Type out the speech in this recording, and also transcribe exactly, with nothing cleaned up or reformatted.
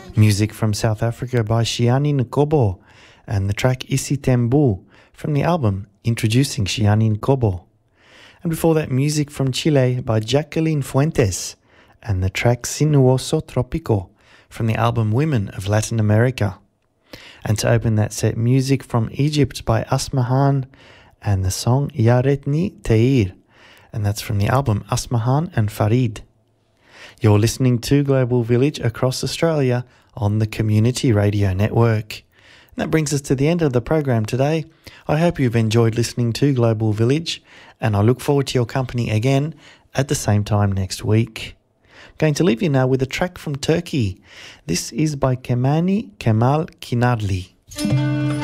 Music from South Africa by Shiani Nkobo and the track Isi Tembu from the album Introducing Shiani Nkobo. And before that, music from Chile by Jacqueline Fuentes and the track Sinuoso Tropico from the album Women of Latin America. And to open that set, music from Egypt by Asmahan and the song Yaretni Teir, and that's from the album Asmahan and Farid. You're listening to Global Village across Australia on the Community Radio Network. And that brings us to the end of the program today. I hope you've enjoyed listening to Global Village, and I look forward to your company again at the same time next week. I'm going to leave you now with a track from Turkey. This is by Kemani Kemal Kinarli.